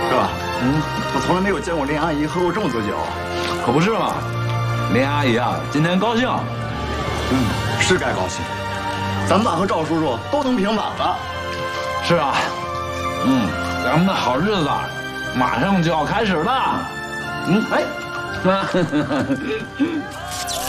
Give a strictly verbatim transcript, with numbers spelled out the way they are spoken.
吧？嗯，我从来没有见过林阿姨喝过这么多酒， 可不是嘛。林阿姨啊，今天高兴。 嗯，是该高兴。咱们爸和赵叔叔都能平反了。 是啊，嗯，咱们的好日子马上就要开始了。嗯，哎，是吧？